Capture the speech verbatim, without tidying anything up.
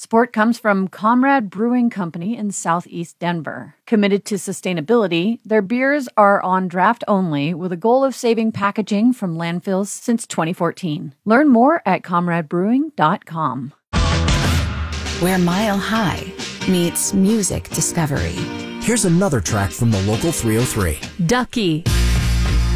Support comes from Comrade Brewing Company in Southeast Denver. Committed to sustainability, their beers are on draft only with a goal of saving packaging from landfills since twenty fourteen. Learn more at comrade brewing dot com. Where Mile High meets music discovery. Here's another track from the local three oh three. Ducky.